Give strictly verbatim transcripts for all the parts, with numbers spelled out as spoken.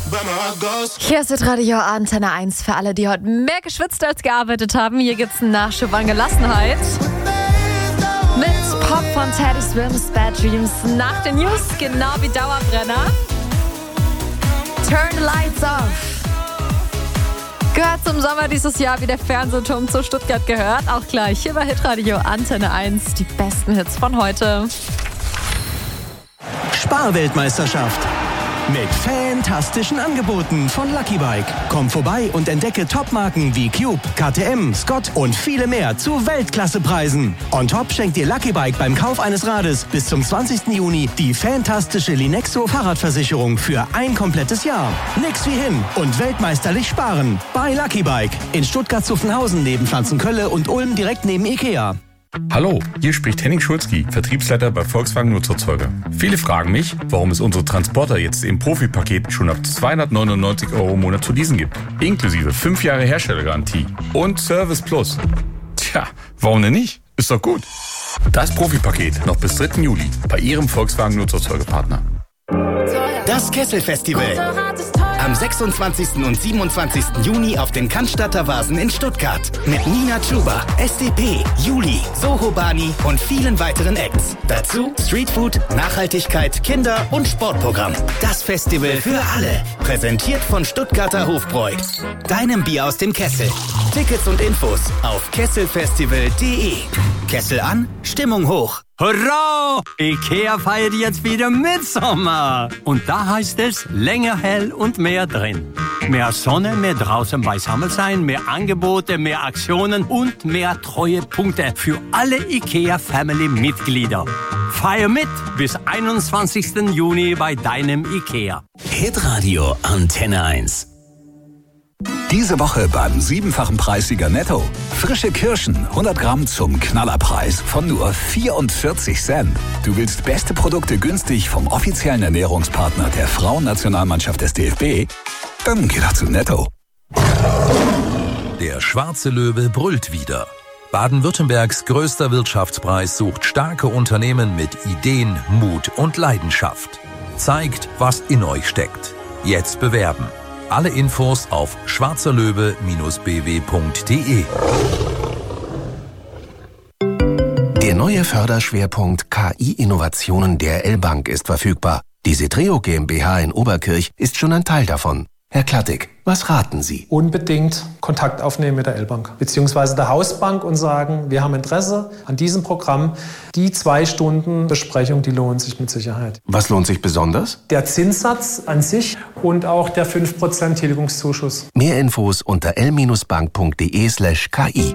Hier ist Radio Antenne eins für alle, die heute mehr geschwitzt als gearbeitet haben. Hier gibt's einen Nachschub an Gelassenheit. Mit Pop von Teddy Swims, Bad Dreams. Nach den News, genau wie Dauerbrenner. Turn the Lights Off. Gehört zum Sommer dieses Jahr, wie der Fernsehturm zu Stuttgart gehört. Auch gleich hier bei Hitradio Antenne eins. Die besten Hits von heute. Sparweltmeisterschaft. Mit fantastischen Angeboten von Lucky Bike. Komm vorbei und entdecke Topmarken wie Cube, K T M, Scott und viele mehr zu Weltklassepreisen. On top schenkt dir Lucky Bike beim Kauf eines Rades bis zum zwanzigsten Juni die fantastische Linexo Fahrradversicherung für ein komplettes Jahr. Nix wie hin und weltmeisterlich sparen. Bei Lucky Bike in Stuttgart-Zuffenhausen neben Pflanzenkölle und Ulm direkt neben Ikea. Hallo, hier spricht Henning Schulzki, Vertriebsleiter bei Volkswagen Nutzerzeuger. Viele fragen mich, warum es unsere Transporter jetzt im Profi-Paket schon ab zweihundertneunundneunzig Euro im Monat zu leasen gibt. Inklusive fünf Jahre Herstellergarantie und Service Plus. Tja, warum denn nicht? Ist doch gut. Das Profi-Paket noch bis dritten Juli bei Ihrem Volkswagen Nutzerzeugerpartner. Das Kessel-Festival. Am sechsundzwanzigsten und siebenundzwanzigsten Juni auf den Cannstatter Vasen in Stuttgart. Mit Nina Chuba, S D P, Juli, Soho Bani und vielen weiteren Acts. Dazu Streetfood, Nachhaltigkeit, Kinder- und Sportprogramm. Das Festival für alle. Präsentiert von Stuttgarter Hofbräu. Deinem Bier aus dem Kessel. Tickets und Infos auf kesselfestival punkt de. Kessel an, Stimmung hoch. Hurra! Ikea feiert jetzt wieder Mitsommer. Und da heißt es länger hell und mehr drin. Mehr Sonne, mehr draußen beisammen sein, mehr Angebote, mehr Aktionen und mehr Treuepunkte für alle Ikea-Family-Mitglieder. Feier mit bis einundzwanzigsten Juni bei deinem Ikea. Hitradio Antenne eins. Diese Woche beim siebenfachen Preissieger Netto. Frische Kirschen, hundert Gramm zum Knallerpreis von nur vierundvierzig Cent. Du willst beste Produkte günstig vom offiziellen Ernährungspartner der Frauennationalmannschaft des D F B? Dann geh doch zu Netto. Der schwarze Löwe brüllt wieder. Baden-Württembergs größter Wirtschaftspreis sucht starke Unternehmen mit Ideen, Mut und Leidenschaft. Zeigt, was in euch steckt. Jetzt bewerben. Alle Infos auf schwarzerlöwe Bindestrich b w punkt de. Der neue Förderschwerpunkt K I-Innovationen der L-Bank ist verfügbar. Die Setreo GmbH in Oberkirch ist schon ein Teil davon. Herr Klattig, was raten Sie? Unbedingt Kontakt aufnehmen mit der L-Bank bzw. der Hausbank und sagen, wir haben Interesse an diesem Programm. Die zwei Stunden Besprechung, die lohnen sich mit Sicherheit. Was lohnt sich besonders? Der Zinssatz an sich und auch der fünf Prozent Tilgungszuschuss. Mehr Infos unter l bank punkt de slash k i.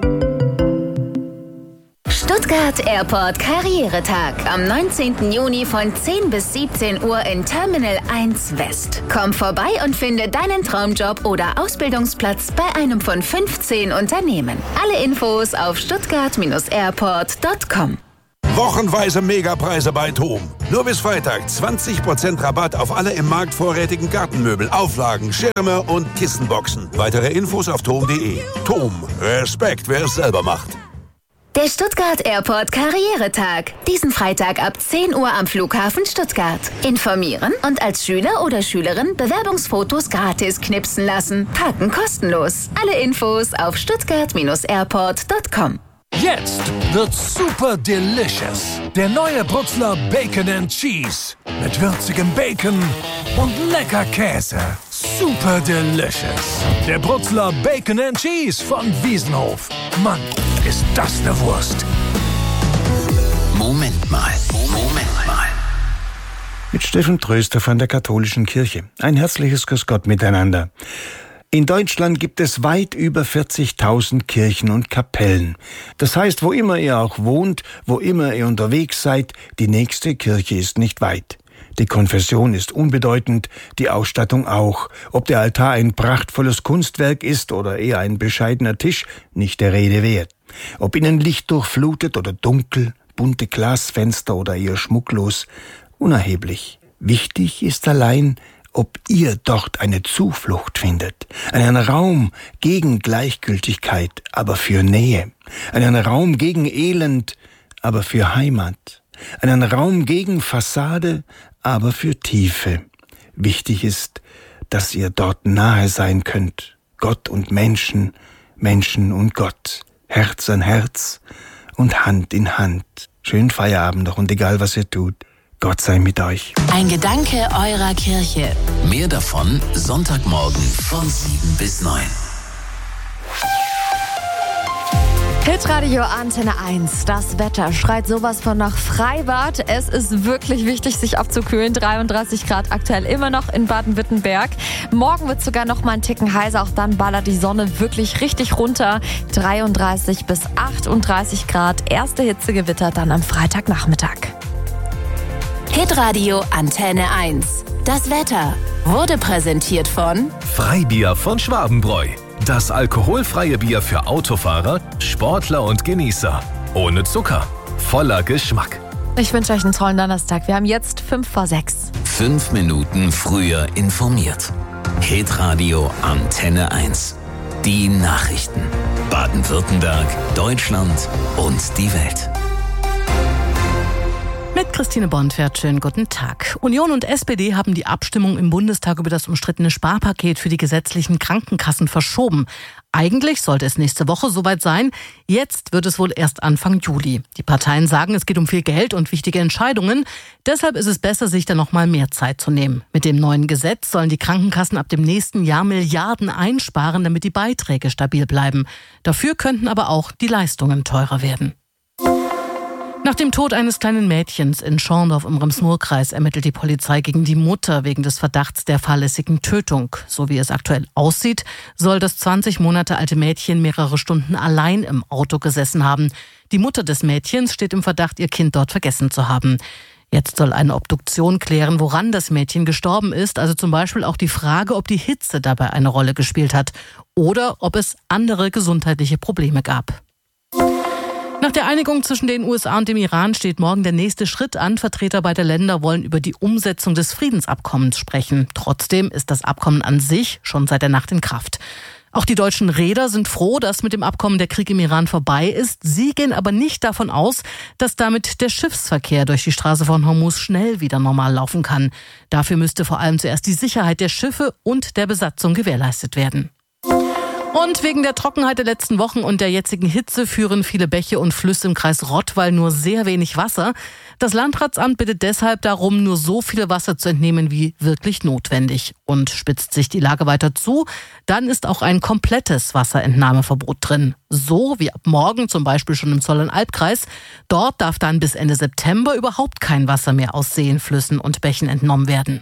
Stuttgart Airport Karrieretag am neunzehnten Juni von zehn bis siebzehn Uhr in Terminal eins West. Komm vorbei und finde deinen Traumjob oder Ausbildungsplatz bei einem von fünfzehn Unternehmen. Alle Infos auf stuttgart airport punkt com. Wochenweise Megapreise bei Thom. Nur bis Freitag zwanzig Prozent Rabatt auf alle im Markt vorrätigen Gartenmöbel, Auflagen, Schirme und Kissenboxen. Weitere Infos auf thom punkt de. Thom. Respekt, wer es selber macht. Der Stuttgart Airport Karrieretag. Diesen Freitag ab zehn Uhr am Flughafen Stuttgart. Informieren und als Schüler oder Schülerin Bewerbungsfotos gratis knipsen lassen. Parken kostenlos. Alle Infos auf stuttgart airport punkt com. Jetzt wird's super delicious. Der neue Brutzler Bacon and Cheese. Mit würzigem Bacon und lecker Käse. Super delicious. Der Brutzler Bacon and Cheese von Wiesenhof. Mann, ist das eine Wurst. Moment mal, Moment mal. Mit Steffen Tröster von der Katholischen Kirche. Ein herzliches Grüß Gott miteinander. In Deutschland gibt es weit über vierzigtausend Kirchen und Kapellen. Das heißt, wo immer ihr auch wohnt, wo immer ihr unterwegs seid, die nächste Kirche ist nicht weit. Die Konfession ist unbedeutend, die Ausstattung auch. Ob der Altar ein prachtvolles Kunstwerk ist oder eher ein bescheidener Tisch, nicht der Rede wert. Ob innen Licht durchflutet oder dunkel, bunte Glasfenster oder eher schmucklos, unerheblich. Wichtig ist allein, ob ihr dort eine Zuflucht findet, einen Raum gegen Gleichgültigkeit, aber für Nähe, einen Raum gegen Elend, aber für Heimat, einen Raum gegen Fassade, aber für Tiefe. Wichtig ist, dass ihr dort nahe sein könnt. Gott und Menschen, Menschen und Gott. Herz an Herz und Hand in Hand. Schönen Feierabend noch und egal was ihr tut, Gott sei mit euch. Ein Gedanke eurer Kirche. Mehr davon Sonntagmorgen von sieben bis neun. Hitradio Antenne eins. Das Wetter schreit sowas von nach Freibad. Es ist wirklich wichtig, sich abzukühlen. dreiunddreißig Grad aktuell immer noch in Baden-Württemberg. Morgen wird sogar noch mal ein Ticken heißer. Auch dann ballert die Sonne wirklich richtig runter. dreiunddreißig bis achtunddreißig Grad. Erste Hitzegewitter dann am Freitagnachmittag. Hitradio Antenne eins. Das Wetter wurde präsentiert von Freibier von Schwabenbräu. Das alkoholfreie Bier für Autofahrer, Sportler und Genießer. Ohne Zucker, voller Geschmack. Ich wünsche euch einen tollen Donnerstag. Wir haben jetzt fünf vor sechs. Fünf Minuten früher informiert. Hitradio Antenne eins. Die Nachrichten. Baden-Württemberg, Deutschland und die Welt. Mit Christine Bonfert, schönen guten Tag. Union und S P D haben die Abstimmung im Bundestag über das umstrittene Sparpaket für die gesetzlichen Krankenkassen verschoben. Eigentlich sollte es nächste Woche soweit sein. Jetzt wird es wohl erst Anfang Juli. Die Parteien sagen, es geht um viel Geld und wichtige Entscheidungen. Deshalb ist es besser, sich da noch mal mehr Zeit zu nehmen. Mit dem neuen Gesetz sollen die Krankenkassen ab dem nächsten Jahr Milliarden einsparen, damit die Beiträge stabil bleiben. Dafür könnten aber auch die Leistungen teurer werden. Nach dem Tod eines kleinen Mädchens in Schorndorf im Rems-Murr-Kreis ermittelt die Polizei gegen die Mutter wegen des Verdachts der fahrlässigen Tötung. So wie es aktuell aussieht, soll das zwanzig Monate alte Mädchen mehrere Stunden allein im Auto gesessen haben. Die Mutter des Mädchens steht im Verdacht, ihr Kind dort vergessen zu haben. Jetzt soll eine Obduktion klären, woran das Mädchen gestorben ist. Also zum Beispiel auch die Frage, ob die Hitze dabei eine Rolle gespielt hat oder ob es andere gesundheitliche Probleme gab. Nach der Einigung zwischen den U S A und dem Iran steht morgen der nächste Schritt an. Vertreter beider Länder wollen über die Umsetzung des Friedensabkommens sprechen. Trotzdem ist das Abkommen an sich schon seit der Nacht in Kraft. Auch die deutschen Reeder sind froh, dass mit dem Abkommen der Krieg im Iran vorbei ist. Sie gehen aber nicht davon aus, dass damit der Schiffsverkehr durch die Straße von Hormuz schnell wieder normal laufen kann. Dafür müsste vor allem zuerst die Sicherheit der Schiffe und der Besatzung gewährleistet werden. Und wegen der Trockenheit der letzten Wochen und der jetzigen Hitze führen viele Bäche und Flüsse im Kreis Rottweil nur sehr wenig Wasser. Das Landratsamt bittet deshalb darum, nur so viel Wasser zu entnehmen wie wirklich notwendig. Und spitzt sich die Lage weiter zu, dann ist auch ein komplettes Wasserentnahmeverbot drin. So wie ab morgen zum Beispiel schon im Zollernalbkreis. Dort darf dann bis Ende September überhaupt kein Wasser mehr aus Seen, Flüssen und Bächen entnommen werden.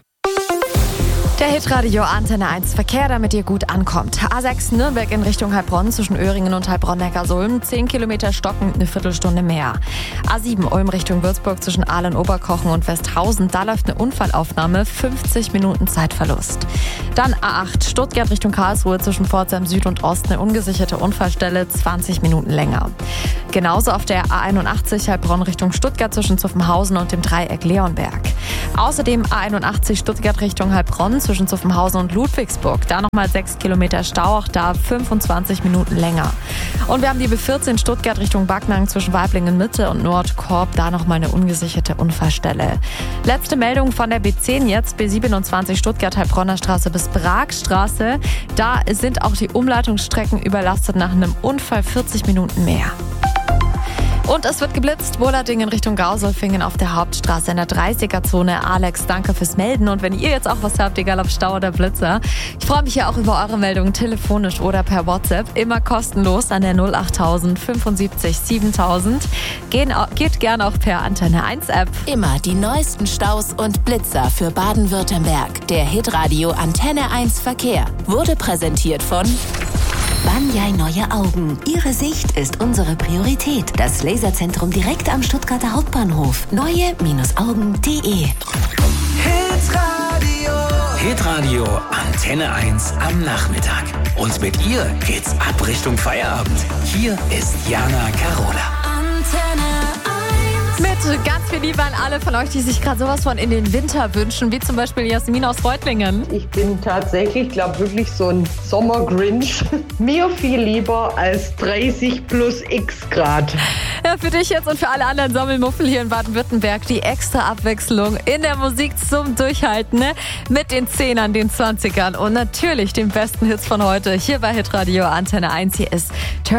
Der Hitradio Antenne eins Verkehr, damit ihr gut ankommt. A sechs Nürnberg in Richtung Heilbronn zwischen Öhringen und Heilbronn-Neckarsulm. zehn Kilometer stockend, eine Viertelstunde mehr. A sieben Ulm Richtung Würzburg zwischen Aalen-Oberkochen und Westhausen. Da läuft eine Unfallaufnahme. fünfzig Minuten Zeitverlust. Dann A acht Stuttgart Richtung Karlsruhe zwischen Pforzheim Süd und Ost. Eine ungesicherte Unfallstelle. zwanzig Minuten länger. Genauso auf der A einundachtzig Heilbronn Richtung Stuttgart zwischen Zuffenhausen und dem Dreieck Leonberg. Außerdem A einundachtzig Stuttgart Richtung Heilbronn zwischen Zuffenhausen und Ludwigsburg. Da nochmal sechs Kilometer Stau, auch da fünfundzwanzig Minuten länger. Und wir haben die B vierzehn Stuttgart Richtung Backnang zwischen Weiblingen Mitte und Nordkorb. Da nochmal eine ungesicherte Unfallstelle. Letzte Meldung von der B zehn jetzt, B siebenundzwanzig Stuttgart Heilbronner Straße bis Bragstraße. Da sind auch die Umleitungsstrecken überlastet nach einem Unfall, vierzig Minuten mehr. Und es wird geblitzt, Wohlading in Richtung Gausolfingen auf der Hauptstraße in der dreißiger-Zone. Alex, danke fürs Melden. Und wenn ihr jetzt auch was habt, egal ob Stau oder Blitzer, ich freue mich ja auch über eure Meldungen telefonisch oder per WhatsApp. Immer kostenlos an der null achttausend fünfundsiebzig siebentausend. Geht, geht gerne auch per Antenne eins App. Immer die neuesten Staus und Blitzer für Baden-Württemberg. Der Hitradio Antenne eins Verkehr wurde präsentiert von Banyai Neue Augen. Ihre Sicht ist unsere Priorität. Das Laserzentrum direkt am Stuttgarter Hauptbahnhof. neue Augen punkt de. Hitradio. Hitradio Antenne eins am Nachmittag. Und mit ihr geht's ab Richtung Feierabend. Hier ist Jana Carola. Antenne Mit ganz viel Liebe an alle von euch, die sich gerade sowas von in den Winter wünschen, wie zum Beispiel Jasmin aus Reutlingen. Ich bin tatsächlich, glaube wirklich so ein Sommer-Grinch. Mir viel lieber als dreißig plus x Grad. Ja, für dich jetzt und für alle anderen Sammelmuffel hier in Baden-Württemberg die extra Abwechslung in der Musik zum Durchhalten, ne? Mit den Zehnern, den Zwanzigern und natürlich den besten Hits von heute hier bei Hitradio Antenne eins. Hier ist Turn